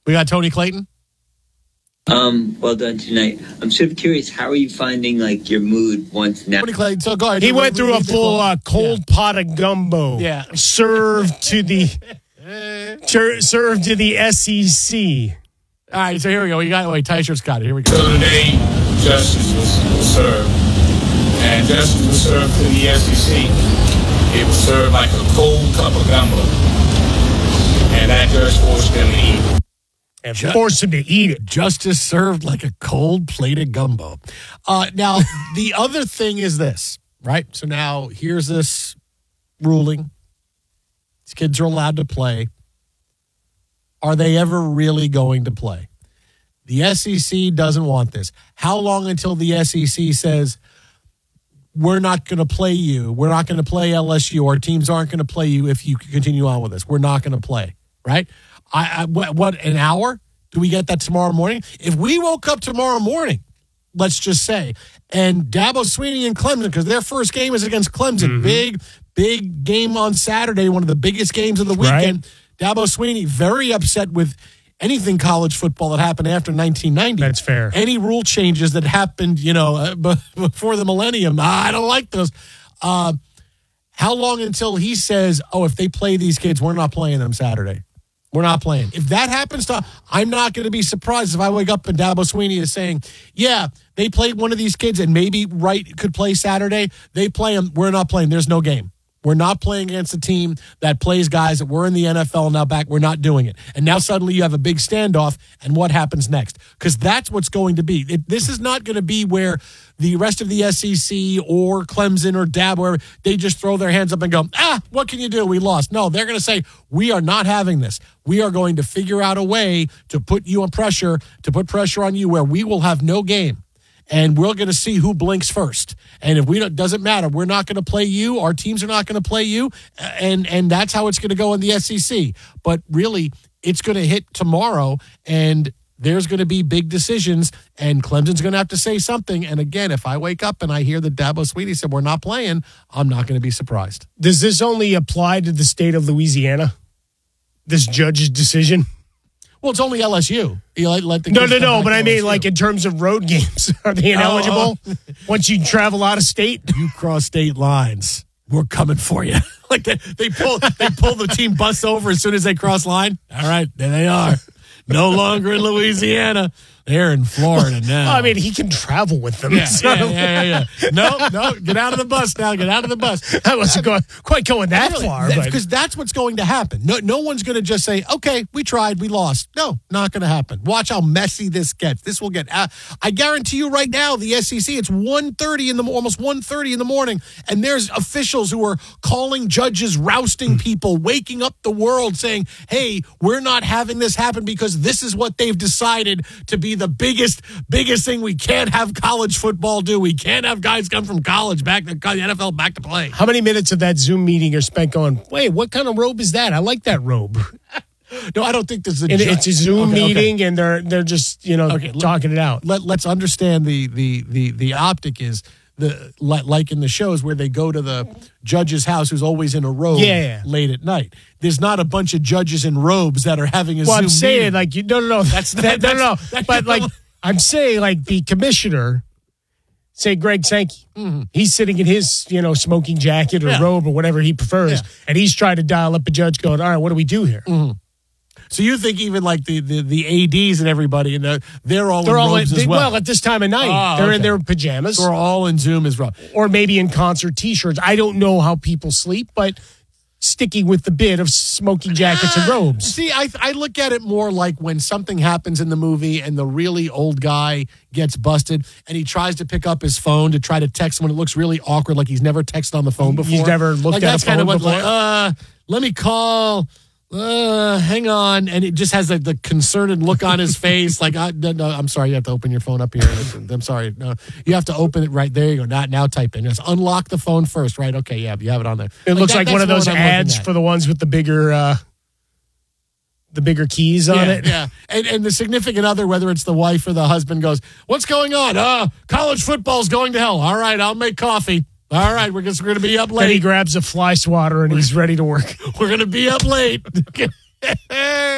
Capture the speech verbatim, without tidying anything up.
We got Tony Clayton. Um, well done tonight. I'm sort of curious, how are you finding, like, your mood once now? Tony Clayton, so go ahead. He went through a full uh, cold yeah. pot of gumbo. Yeah. Served to the served to the S E C. All right, so here we go. We got wait, Tysher's got it. Here we go. So today, justice was, was served, and justice was served to the S E C. It was served like a cold cup of gumbo, and that judge forced them to eat. And forced him to eat it. Justice served like a cold plate of gumbo. Uh, now, the other thing is this, right? So now here's this ruling. These kids are allowed to play. Are they ever really going to play? The S E C doesn't want this. How long until the S E C says, we're not going to play you, we're not going to play L S U, our teams aren't going to play you if you continue on with this. We're not going to play, right? I, I what, what, an hour? Do we get that tomorrow morning? If we woke up tomorrow morning, let's just say, and Dabo Swinney and Clemson, because their first game is against Clemson, mm-hmm. big, big game on Saturday, one of the biggest games of the weekend. Right. Dabo Swinney very upset with anything college football that happened after nineteen ninety. That's fair. Any rule changes that happened, you know, uh, b- before the millennium, I don't like those. Uh, how long until he says, oh, if they play these kids, we're not playing them Saturday? We're not playing. If that happens to, I'm not going to be surprised if I wake up and Dabo Swinney is saying, yeah, they played one of these kids and maybe Wright could play Saturday. They play them. We're not playing. There's no game. We're not playing against a team that plays guys that were in the N F L now back. We're not doing it. And now suddenly you have a big standoff, and what happens next? Because that's what's going to be. It, this is not going to be where the rest of the S E C or Clemson or Dabo, wherever, they just throw their hands up and go, ah, what can you do? We lost. No, they're going to say, we are not having this. We are going to figure out a way to put you on pressure, to put pressure on you where we will have no game. And we're going to see who blinks first. And if we don't, doesn't matter. We're not going to play you. Our teams are not going to play you. And and that's how it's going to go in the S E C. But really, it's going to hit tomorrow, and there's going to be big decisions, and Clemson's going to have to say something. And again, if I wake up and I hear that Dabo Swinney said we're not playing, I'm not going to be surprised. Does this only apply to the state of Louisiana? This judge's decision? Well, it's only L S U. You let, let the no, no, no. But I mean, like in terms of road games, are they ineligible? Oh, oh. Once you travel out of state, you cross state lines. We're coming for you. Like they, they pull, they pull the team bus over as soon as they cross line. All right, there they are. No longer in Louisiana. They're in Florida now. Well, I mean, he can travel with them. Yeah, so. yeah, yeah, yeah, yeah. No, no, get out of the bus now. Get out of the bus. I wasn't going, quite going that really, far. Because that, that's what's going to happen. No, no one's going to just say, okay, we tried, we lost. No, not going to happen. Watch how messy this gets. This will get, uh, I guarantee you right now, the S E C, it's one thirty in the, almost one thirty in the morning, and there's officials who are calling judges, rousting people, waking up the world, saying, hey, we're not having this happen because this is what they've decided to be the biggest, biggest thing. We can't have college football do. We can't have guys come from college back to the N F L back to play. How many minutes of that Zoom meeting are spent going, wait, what kind of robe is that? I like that robe. No, I don't think this is a it, It's a Zoom okay, meeting, okay. and they're they're just, you know, okay, talking let, it out. Let, let's understand the, the, the, the optic is the like in the shows where they go to the judge's house who's always in a robe yeah. late at night. There's not a bunch of judges in robes that are having a well, Zoom I'm saying, meeting. like, you, no, no, no. That's not, that, that's, no, no, that's, but, like, I'm saying, like, the commissioner, say Greg Sankey, mm-hmm. he's sitting in his, you know, smoking jacket or yeah. robe or whatever he prefers, yeah. and he's trying to dial up a judge going, all right, what do we do here? Mm-hmm. So you think even like the, the, the A Ds and everybody, and the, they're all they're in all robes in, as well? Well, at this time of night, oh, they're okay. in their pajamas. So we're all in Zoom as well. Or maybe in concert T-shirts. I don't know how people sleep, but sticking with the bit of smoking jackets and robes. See, I I look at it more like when something happens in the movie and the really old guy gets busted and he tries to pick up his phone to try to text when it looks really awkward, like he's never texted on the phone before. He's never looked like at that's a phone kind of what, before. like, uh, let me call. Uh, hang on, and it just has like the concerned look on his face. Like, I, no, no, I'm sorry, you have to open your phone up here. I'm sorry, no, you have to open it right there. You go. Not now. Type in. Just unlock the phone first, right? Okay, yeah, you have it on there. It like looks that, like one of those ads for the ones with the bigger, uh, the bigger keys on yeah, it. Yeah, and and the significant other, whether it's the wife or the husband, goes, "What's going on? Uh, college football's going to hell. All right, I'll make coffee." All right, we're just going to be up late. Then he grabs a fly swatter and he's ready to work. We're going to be up late.